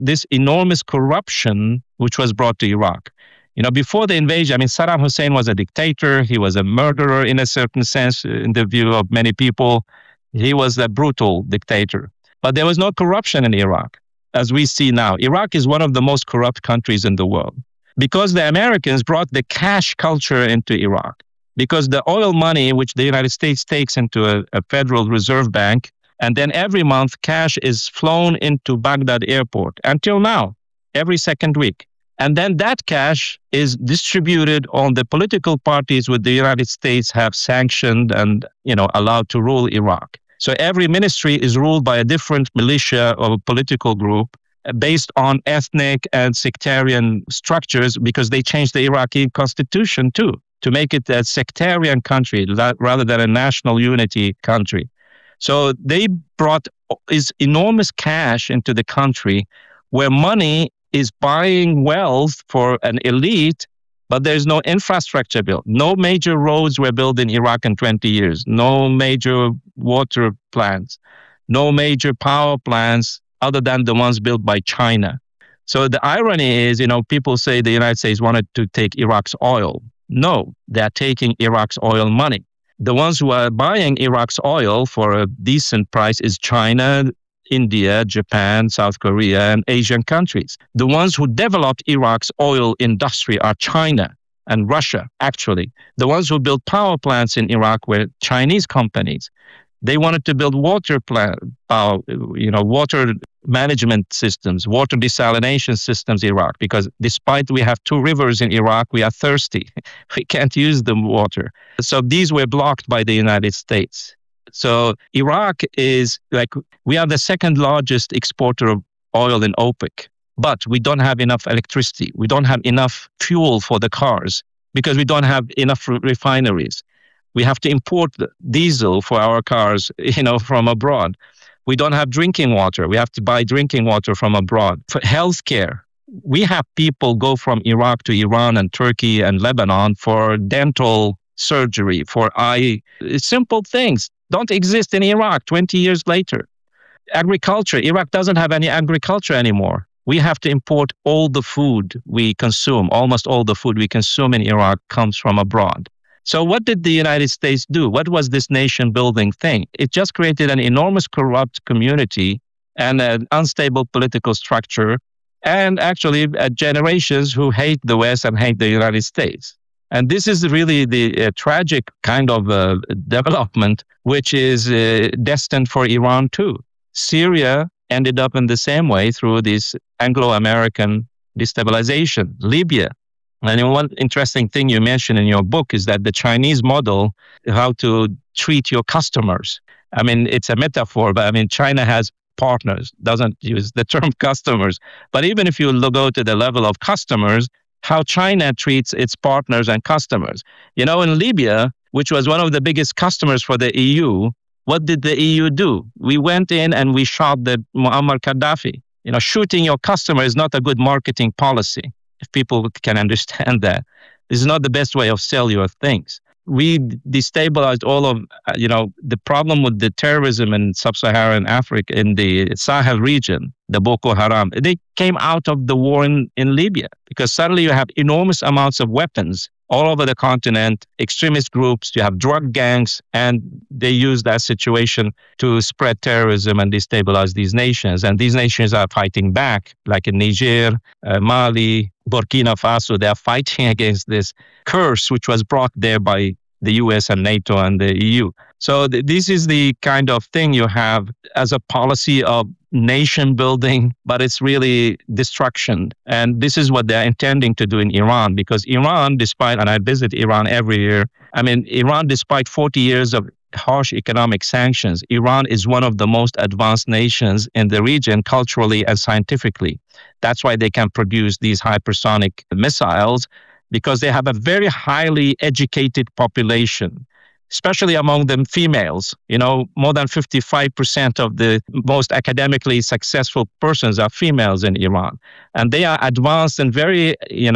this enormous corruption which was brought to Iraq. Before the invasion, Saddam Hussein was a dictator. He was a murderer in a certain sense, in the view of many people. He was a brutal dictator. But there was no corruption in Iraq, as we see now. Iraq is one of the most corrupt countries in the world because the Americans brought the cash culture into Iraq. Because the oil money, which the United States takes into a Federal Reserve Bank, and then every month cash is flown into Baghdad airport until now, every second week. And then that cash is distributed on the political parties which the United States have sanctioned and, allowed to rule Iraq. So every ministry is ruled by a different militia or political group based on ethnic and sectarian structures because they changed the Iraqi constitution too, to make it a sectarian country rather than a national unity country. So they brought this enormous cash into the country where money is buying wealth for an elite, but there's no infrastructure built. No major roads were built in Iraq in 20 years. No major water plants. No major power plants other than the ones built by China. So the irony is, people say the United States wanted to take Iraq's oil. No, they're taking Iraq's oil money. The ones who are buying Iraq's oil for a decent price is China, India, Japan, South Korea, and Asian countries. The ones who developed Iraq's oil industry are China and Russia, actually. The ones who built power plants in Iraq were Chinese companies. They wanted to build water management systems, water desalination systems in Iraq, because despite we have 2 rivers in Iraq, we are thirsty. We can't use the water. So these were blocked by the United States. So Iraq is we are the second largest exporter of oil in OPEC, but we don't have enough electricity. We don't have enough fuel for the cars because we don't have enough refineries. We have to import diesel for our cars, from abroad. We don't have drinking water. We have to buy drinking water from abroad. For healthcare, we have people go from Iraq to Iran and Turkey and Lebanon for dental surgery, for eye, simple things. Don't exist in Iraq 20 years later. Agriculture, Iraq doesn't have any agriculture anymore. We have to import all the food we consume. Almost all the food we consume in Iraq comes from abroad. So what did the United States do? What was this nation-building thing? It just created an enormous corrupt community and an unstable political structure and actually generations who hate the West and hate the United States. And this is really the tragic kind of development, which is destined for Iran too. Syria ended up in the same way through this Anglo-American destabilization. Libya. And one interesting thing you mentioned in your book is that the Chinese model, how to treat your customers. It's a metaphor, but China has partners, doesn't use the term customers. But even if you go to the level of customers, how China treats its partners and customers. In Libya, which was one of the biggest customers for the EU, what did the EU do? We went in and we shot the Muammar Gaddafi. Shooting your customer is not a good marketing policy. If people can understand that, this is not the best way of sell your things. We destabilized all of, the problem with the terrorism in sub-Saharan Africa, in the Sahel region, the Boko Haram. They came out of the war in Libya because suddenly you have enormous amounts of weapons all over the continent, extremist groups, you have drug gangs, and they use that situation to spread terrorism and destabilize these nations. And these nations are fighting back, like in Niger, Mali, Burkina Faso. They are fighting against this curse which was brought there by the US and NATO and the EU. So this is the kind of thing you have as a policy of nation building, but it's really destruction. And this is what they're intending to do in Iran, because Iran, and I visit Iran every year, Iran, despite 40 years of harsh economic sanctions, Iran is one of the most advanced nations in the region culturally and scientifically. That's why they can produce these hypersonic missiles, because they have a very highly educated population, especially among them females. More than 55% of the most academically successful persons are females in Iran. And they are advanced and very,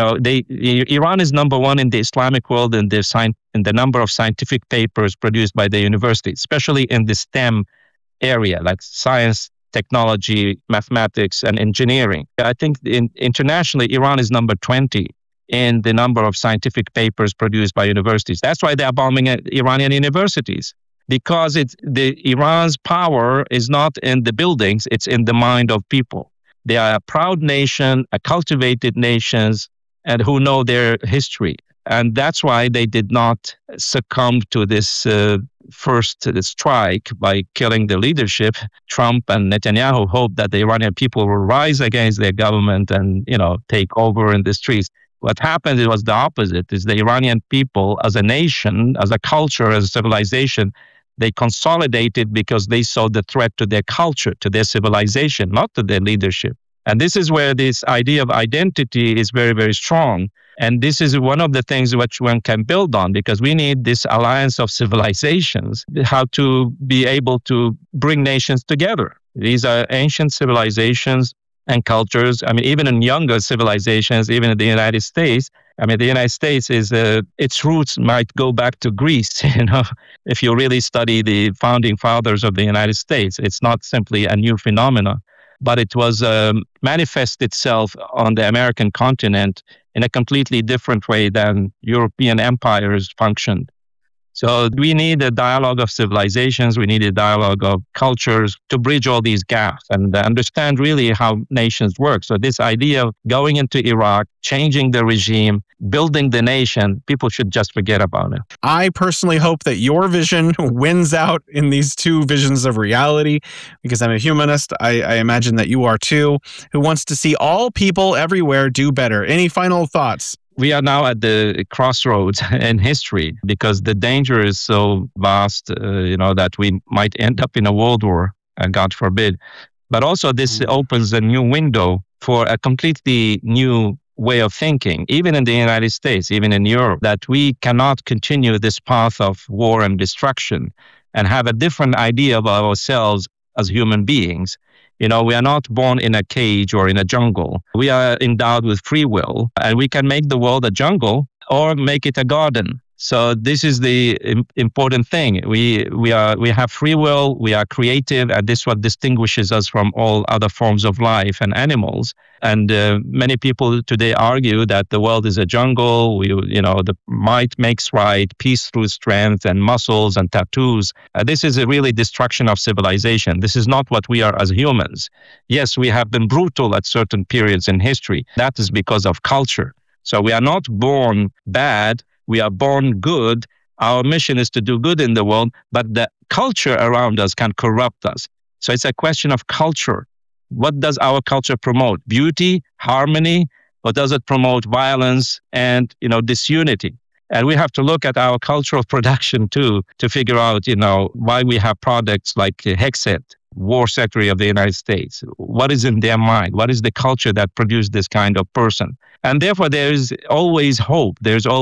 Iran is number one in the Islamic world in the number of scientific papers produced by the university, especially in the STEM area, like science, technology, mathematics, and engineering. I think internationally, Iran is number 20 in the number of scientific papers produced by universities. That's why they are bombing Iranian universities, because Iran's power is not in the buildings, it's in the mind of people. They are a proud nation, a cultivated nation, and who know their history. And that's why they did not succumb to this first strike by killing the leadership. Trump and Netanyahu hoped that the Iranian people will rise against their government and, take over in the streets. What happened, it was the opposite. Is the Iranian people as a nation, as a culture, as a civilization, they consolidated because they saw the threat to their culture, to their civilization, not to their leadership. And this is where this idea of identity is very, very strong. And this is one of the things which one can build on, because we need this alliance of civilizations, how to be able to bring nations together. These are ancient civilizations and cultures. I mean, even in younger civilizations, even in the United States, the United States its roots might go back to Greece. If you really study the founding fathers of the United States, it's not simply a new phenomenon, but it was manifest itself on the American continent in a completely different way than European empires functioned. So we need a dialogue of civilizations, we need a dialogue of cultures to bridge all these gaps and understand really how nations work. So this idea of going into Iraq, changing the regime, building the nation, people should just forget about it. I personally hope that your vision wins out in these two visions of reality, because I'm a humanist. I imagine that you are too, who wants to see all people everywhere do better. Any final thoughts? We are now at the crossroads in history, because the danger is so vast, that we might end up in a world war, God forbid. But also this opens a new window for a completely new way of thinking, even in the United States, even in Europe, that we cannot continue this path of war and destruction and have a different idea of ourselves as human beings. We are not born in a cage or in a jungle. We are endowed with free will, and we can make the world a jungle or make it a garden. So this is the important thing. We have free will, we are creative, and this is what distinguishes us from all other forms of life and animals. And many people today argue that the world is a jungle. The might makes right, peace through strength, and muscles and tattoos. This is a really destruction of civilization. This is not what we are as humans. Yes, we have been brutal at certain periods in history. That is because of culture. So we are not born bad. We are born good. Our mission is to do good in the world, but the culture around us can corrupt us. So it's a question of culture. What does our culture promote? Beauty, harmony, or does it promote violence and, disunity? And we have to look at our cultural production too, to figure out, why we have products like Hexet, War Secretary of the United States. What is in their mind? What is the culture that produced this kind of person? And therefore, there is always hope.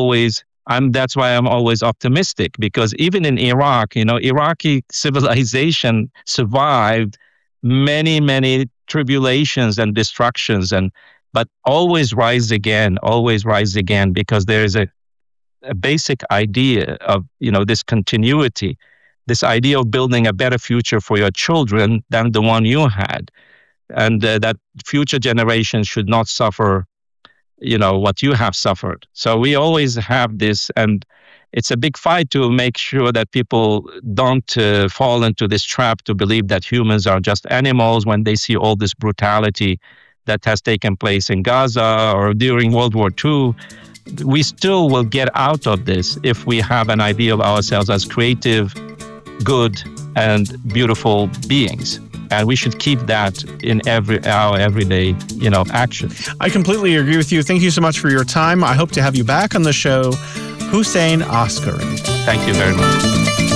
That's why I'm always optimistic, because even in Iraq, Iraqi civilization survived many, many tribulations and destructions, but always rise again, because there is a basic idea of, this continuity, this idea of building a better future for your children than the one you had. And that future generations should not suffer what you have suffered. So we always have this, and it's a big fight to make sure that people don't fall into this trap to believe that humans are just animals when they see all this brutality that has taken place in Gaza or during World War II. We still will get out of this if we have an idea of ourselves as creative, good, and beautiful beings. And we should keep that in our everyday, action. I completely agree with you. Thank you so much for your time. I hope to have you back on the show. Hussein Askari. Thank you very much.